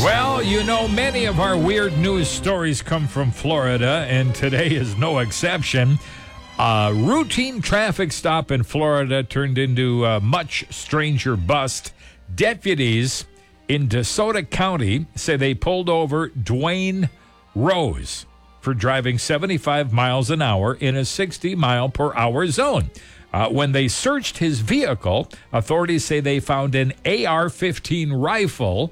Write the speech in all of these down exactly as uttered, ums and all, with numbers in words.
Well, you know, many of our weird news stories come from Florida, and today is no exception. A routine traffic stop in Florida turned into a much stranger bust. Deputies in DeSoto County say they pulled over Dwayne Rose for driving seventy-five miles an hour in a sixty mile per hour zone. Uh, when they searched his vehicle, authorities say they found an A R fifteen rifle,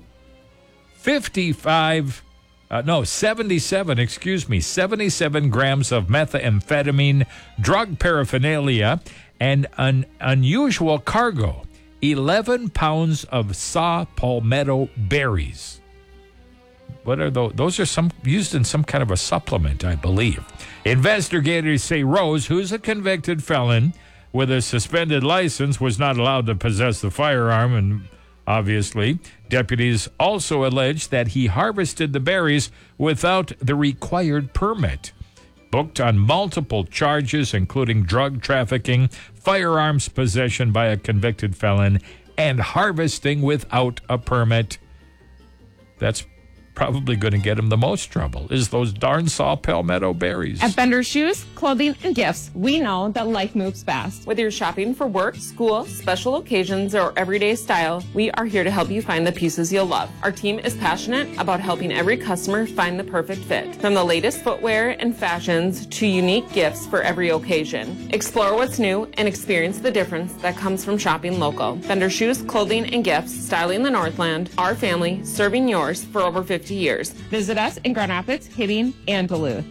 fifty-five, uh, no, seventy-seven, excuse me, seventy-seven grams of methamphetamine, drug paraphernalia, and an unusual cargo, eleven pounds of saw palmetto berries. What are those? Those are some used in some kind of a supplement, I believe. Investigators say Rose, who's a convicted felon with a suspended license, was not allowed to possess the firearm, and obviously, deputies also allege that he harvested the berries without the required permit. Booked on multiple charges, including drug trafficking, firearms possession by a convicted felon, and harvesting without a permit. That's probably going to get him the most trouble, is those darn saw palmetto berries. At Bender Shoes, Clothing, and Gifts, we know that life moves fast. Whether you're shopping for work, school, special occasions, or everyday style, we are here to help you find the pieces you'll love. Our team is passionate about helping every customer find the perfect fit. From the latest footwear and fashions to unique gifts for every occasion. Explore what's new and experience the difference that comes from shopping local. Bender Shoes, Clothing, and Gifts, styling the Northland, our family, serving yours for over fifty years. Visit us in Grand Rapids, Hibbing, and Duluth.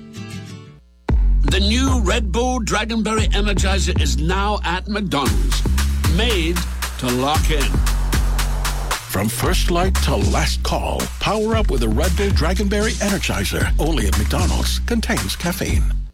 The new Red Bull Dragonberry Energizer is now at McDonald's. Made to lock in. From first light to last call, power up with a Red Bull Dragonberry Energizer. Only at McDonald's. Contains caffeine.